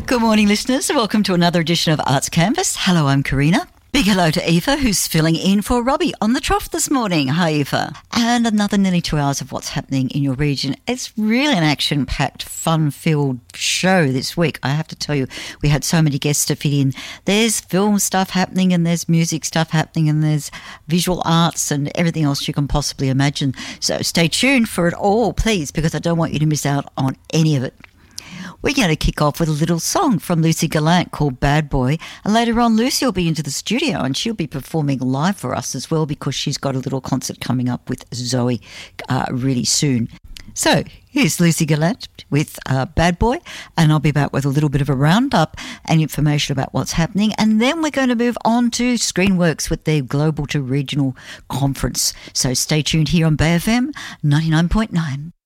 Good morning, listeners. Welcome to another edition of Arts Canvas. Hello, I'm Karina. Big hello to Eva, who's filling in for Robbie on the trough this morning. Hi, Eva. And another nearly 2 hours of what's happening in your region. It's really an action-packed, fun-filled show this week. I have to tell you, we had so many guests to fit in. There's film stuff happening, and there's music stuff happening, and there's visual arts and everything else you can possibly imagine. So stay tuned for it all, please, because I don't want you to miss out on any of it. We're going to kick off with a little song from Lucy Gallant called Bad Boy. And later on, Lucy will be into the studio and she'll be performing live for us as well, because she's got a little concert coming up with Zoe really soon. So here's Lucy Gallant with Bad Boy, and I'll be back with a little bit of a roundup and information about what's happening. And then we're going to move on to Screenworks with their Global to Regional Conference. So stay tuned here on Bay FM 99.9.